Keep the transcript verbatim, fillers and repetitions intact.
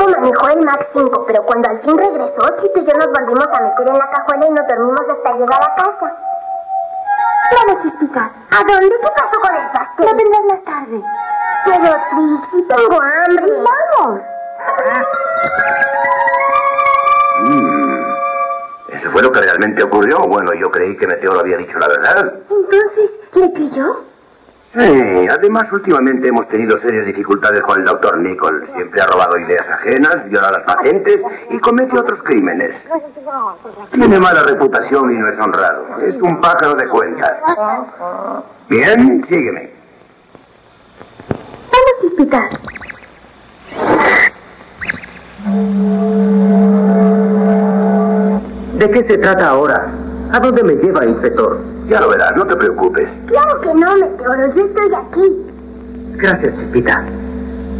Chispita manejó el Max cinco, pero cuando al fin regresó, Chito y yo nos volvimos a meter en la cajuela y nos dormimos hasta llegar a casa. Claro, Chispita. ¿A dónde? ¿Qué pasó con el pastel? Lo tendrás más tarde. Pero, Trixie, tengo hambre. ¡Vamos! Mm, ¿Eso fue lo que realmente ocurrió? Bueno, yo creí que Meteoro había dicho la verdad. Entonces, ¿le creyó? Sí, además últimamente hemos tenido serias dificultades con el doctor Nichols. Siempre ha robado ideas ajenas, viola las patentes y comete otros crímenes. Tiene mala reputación y no es honrado. Es un pájaro de cuentas. Bien, sígueme. Vamos, Chispita. ¿De qué se trata ahora? ¿A dónde me lleva, inspector? Ya lo verás, no te preocupes. Claro que no, Meteoro. Yo estoy aquí. Gracias, Chispita.